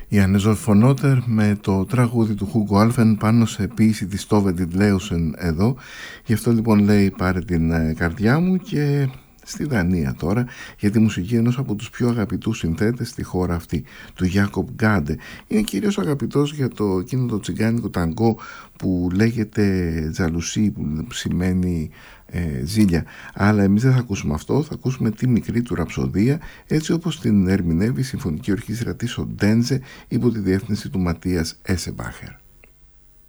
Η Ανεζορφωνότερ με το τραγούδι του Χούγκο Άλφεν πάνω σε ποίηση της Τόβε Ντιτλέουσεν εδώ. Γι' αυτό λοιπόν λέει πάρε την καρδιά μου και στη Δανία τώρα για τη μουσική ενός από τους πιο αγαπητούς συνθέτες στη χώρα αυτή, του Γιάκοπ Γκάντε. Είναι κυρίως αγαπητός για εκείνο το τσιγκάνικο ταγκό που λέγεται τζαλουσί, που σημαίνει ζήλια. Αλλά εμείς δεν θα ακούσουμε αυτό, θα ακούσουμε τη μικρή του ραψοδία έτσι όπως την ερμηνεύει η Συμφωνική Ορχήστρα της Οντέντζε υπό τη διεύθυνση του Ματίας Εσεμπάχερ.